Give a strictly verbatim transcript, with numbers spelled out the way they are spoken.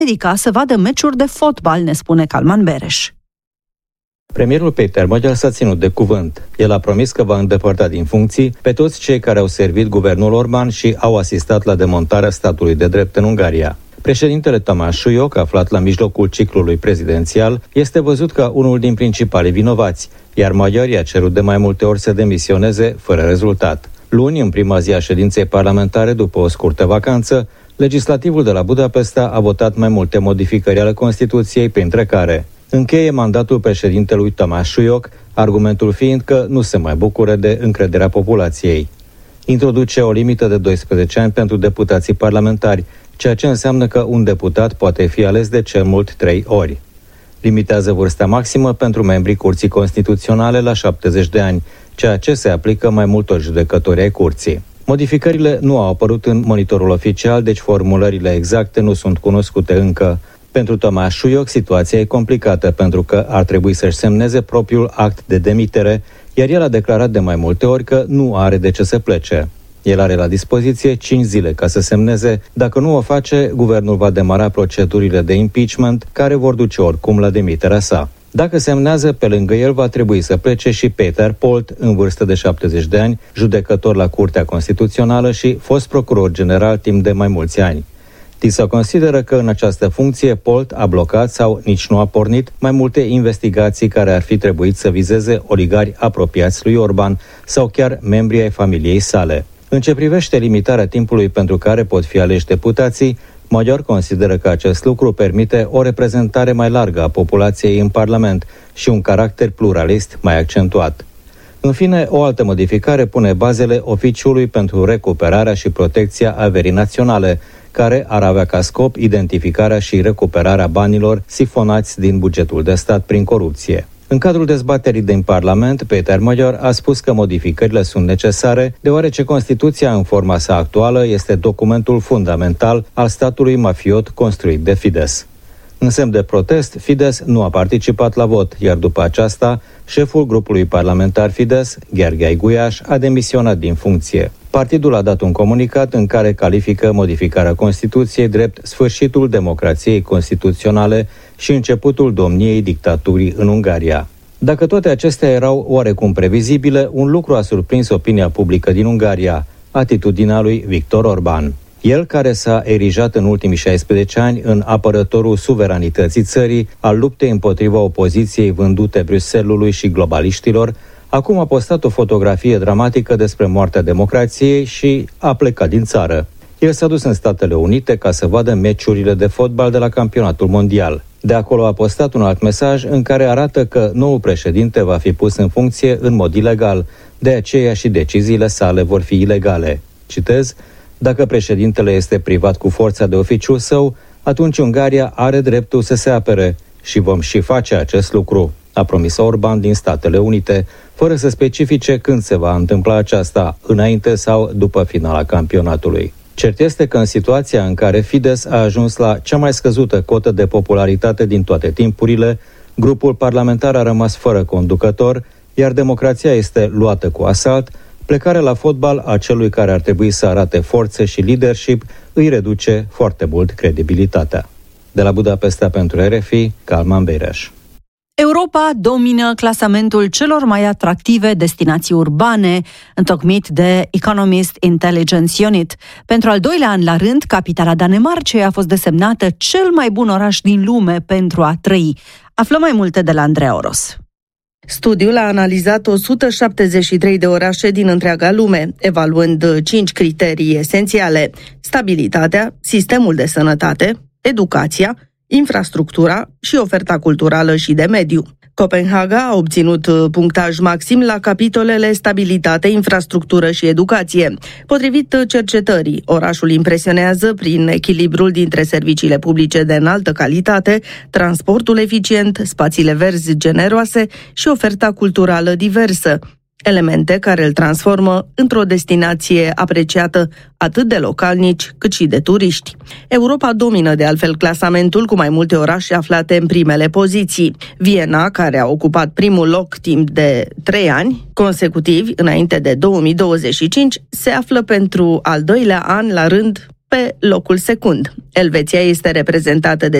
dedica să vadă meciuri de fotbal, ne spune Calman Bereș. Premierul Peter Magyar s-a ținut de cuvânt. El a promis că va îndepărta din funcții pe toți cei care au servit guvernul Orban și au asistat la demontarea statului de drept în Ungaria. Președintele Tamás Súlyog, aflat la mijlocul ciclului prezidențial, este văzut ca unul din principalii vinovați, iar Magyar i-a cerut de mai multe ori să demisioneze, fără rezultat. Luni, în prima zi a ședinței parlamentare după o scurtă vacanță, legislativul de la Budapesta a votat mai multe modificări ale Constituției, printre care încheie mandatul președintelui Tamás Súlyog, argumentul fiind că nu se mai bucură de încrederea populației. Introduce o limită de doisprezece ani pentru deputații parlamentari, ceea ce înseamnă că un deputat poate fi ales de cel mult trei ori. Limitează vârsta maximă pentru membrii Curții Constituționale la șaptezeci de ani, ceea ce se aplică mai multor judecători ai Curții. Modificările nu au apărut în monitorul oficial, deci formulările exacte nu sunt cunoscute încă. Pentru Tamás Súlyog, situația e complicată pentru că ar trebui să-și semneze propriul act de demitere, iar el a declarat de mai multe ori că nu are de ce să plece. El are la dispoziție cinci zile ca să semneze. Dacă nu o face, guvernul va demara procedurile de impeachment, care vor duce oricum la demiterea sa. Dacă semnează, pe lângă el va trebui să plece și Peter Polt, în vârstă de șaptezeci de ani, judecător la Curtea Constituțională și fost procuror general timp de mai mulți ani. TISA consideră că în această funcție Polt a blocat sau nici nu a pornit mai multe investigații care ar fi trebuit să vizeze oligari apropiați lui Orban sau chiar membrii ai familiei sale. În ce privește limitarea timpului pentru care pot fi aleși deputații, Magyar consideră că acest lucru permite o reprezentare mai largă a populației în Parlament și un caracter pluralist mai accentuat. În fine, o altă modificare pune bazele Oficiului pentru Recuperarea și Protecția Averii Naționale, care ar avea ca scop identificarea și recuperarea banilor sifonați din bugetul de stat prin corupție. În cadrul dezbaterii din Parlament, Peter Magyar a spus că modificările sunt necesare, deoarece Constituția în forma sa actuală este documentul fundamental al statului mafiot construit de Fidesz. În semn de protest, Fidesz nu a participat la vot, iar după aceasta, șeful grupului parlamentar Fidesz, Gergely Gulyás, a demisionat din funcție. Partidul a dat un comunicat în care califică modificarea Constituției drept sfârșitul democrației constituționale și începutul domniei dictaturii în Ungaria. Dacă toate acestea erau oarecum previzibile, un lucru a surprins opinia publică din Ungaria, atitudinea lui Viktor Orban. El, care s-a erijat în ultimii șaisprezece ani în apărătorul suveranității țării, al luptei împotriva opoziției vândute Bruxellesului și globaliștilor, acum a postat o fotografie dramatică despre moartea democrației și a plecat din țară. El s-a dus în Statele Unite ca să vadă meciurile de fotbal de la campionatul mondial. De acolo a postat un alt mesaj în care arată că noul președinte va fi pus în funcție în mod ilegal, de aceea și deciziile sale vor fi ilegale. Citez: dacă președintele este privat cu forța de oficiul său, atunci Ungaria are dreptul să se apere și vom și face acest lucru, a promis Orban din Statele Unite, fără să specifice când se va întâmpla aceasta, înainte sau după finala campionatului. Cert este că în situația în care Fidesz a ajuns la cea mai scăzută cotă de popularitate din toate timpurile, grupul parlamentar a rămas fără conducător, iar democrația este luată cu asalt, plecarea la fotbal a celui care ar trebui să arate forță și leadership îi reduce foarte mult credibilitatea. De la Budapesta pentru R F I, Calman Bereș. Europa domină clasamentul celor mai atractive destinații urbane, întocmit de Economist Intelligence Unit. Pentru al doilea an la rând, capitala Danemarcei a fost desemnată cel mai bun oraș din lume pentru a trăi. Aflăm mai multe de la Andreea Oros. Studiul a analizat o sută șaptezeci și trei de orașe din întreaga lume, evaluând cinci criterii esențiale: stabilitatea, sistemul de sănătate, educația, infrastructura și oferta culturală și de mediu. Copenhaga a obținut punctaj maxim la capitolele stabilitate, infrastructură și educație. Potrivit cercetării, orașul impresionează prin echilibrul dintre serviciile publice de înaltă calitate, transportul eficient, spațiile verzi generoase și oferta culturală diversă, elemente care îl transformă într-o destinație apreciată atât de localnici cât și de turiști. Europa domină de altfel clasamentul cu mai multe orașe aflate în primele poziții. Viena, care a ocupat primul loc timp de trei ani consecutivi înainte de două mii douăzeci și cinci, se află pentru al doilea an la rând pe locul secund. Elveția este reprezentată de